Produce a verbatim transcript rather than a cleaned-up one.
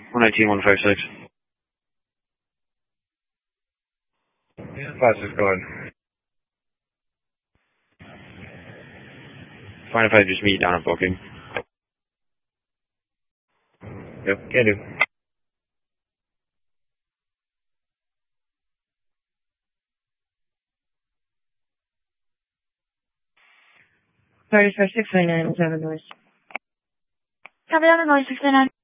one nineteen, one five six. five six, go ahead. Fine if I just meet down at booking. Yep, can do. Sorry for six nine nine, seven noise. Copy down to noise six nine nine.